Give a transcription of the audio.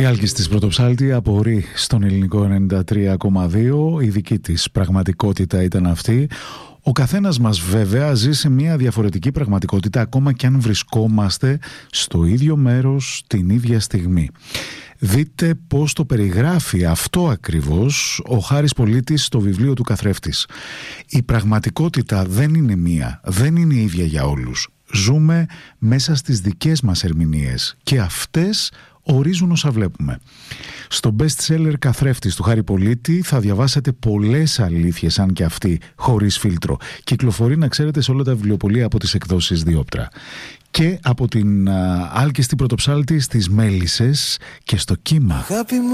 Η Άλκης Πρωτοψάλτη απορεί στον ελληνικό 93,2. Η δική της πραγματικότητα ήταν αυτή. Ο καθένας μας βέβαια ζει σε μια διαφορετική πραγματικότητα, ακόμα και αν βρισκόμαστε στο ίδιο μέρος την ίδια στιγμή. Δείτε πώς το περιγράφει αυτό ακριβώς ο Χάρης Πολίτης στο βιβλίο του Καθρέφτης. Η πραγματικότητα δεν είναι μία, δεν είναι ίδια για όλους. Ζούμε μέσα στις δικές μας ερμηνείες και αυτές ορίζουν όσα βλέπουμε. Στο best seller Καθρέφτης του Χάρη Πολίτη θα διαβάσετε πολλές αλήθειες, αν και αυτή χωρίς φίλτρο. Κυκλοφορεί, να ξέρετε, σε όλα τα βιβλιοπωλεία από τις εκδόσεις Διόπτρα. Και από την Άλκη Πρωτοψάλτη στις Μέλισσες και στο Κύμα.